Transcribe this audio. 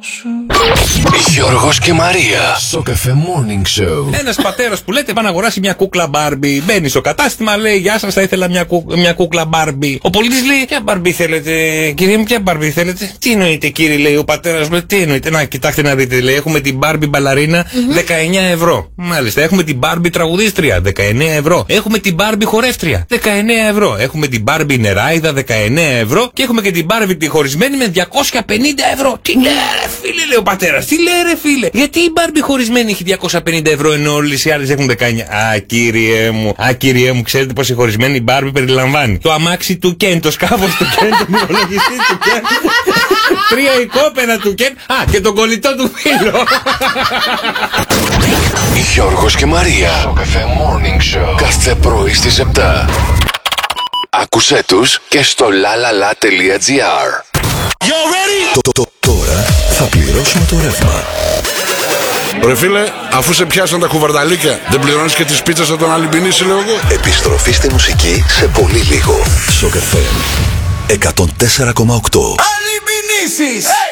Γιώργος και Μαρία στο Cafe Morning Show. Ένας πατέρας που λέτε πάει να αγοράσει μια κούκλα Μπάρμπι. Μπαίνει στο κατάστημα, λέει: Γεια σας, θα ήθελα μια κούκλα Μπάρμπι. Ο πολίτης λέει: Ποια Μπάρμπι θέλετε, κύριε μου, ποια Μπάρμπι θέλετε? Τι εννοείται, κύριε, λέει ο πατέρας. Λέει: Τι εννοείται? Να, κοιτάξτε να δείτε, λέει: Έχουμε την Μπάρμπι μπαλαρίνα 19 ευρώ. Μάλιστα, έχουμε την Μπάρμπι τραγουδίστρια 19 ευρώ. Έχουμε την Μπάρμπι χορεύτρια 19 ευρώ. Έχουμε την Μπάρμπι νεράιδα 19 ευρώ. Και έχουμε και την Μπάρμπι τη χωρισμένη με 250 ευρώ. Τι λέει, ρε φίλε, λέει ο πατέρας. Τι λέει, ρε φίλε? Γιατί η Μπάρμπι χωρισμένη έχει 250 ευρώ ενώ όλες οι άλλες έχουν 19? Κύριε μου, ξέρετε πως η χωρισμένη Μπάρμπι περιλαμβάνει το αμάξι του Κεν, το σκάφος του Κεν, τον υπολογιστή του Κεν, 3 οικόπεδα του Κεν, και τον κολλητό του φίλο. Γιώργος και Μαρία στο Cafe Morning Show. Κάθε πρωί στις 7. Άκουσέ τους και στο lalala.gr. Τώρα θα πληρώσουμε το ρεύμα. Ρε φίλε, αφού σε πιάσαν τα κουβαρδαλίκια, δεν πληρώνεις και τις πίτσες από τον Αλυμπινίση, λέω εγώ. Επιστροφή στη μουσική σε πολύ λίγο. Στο Cafe 104,8. Αλυμπινίσεις!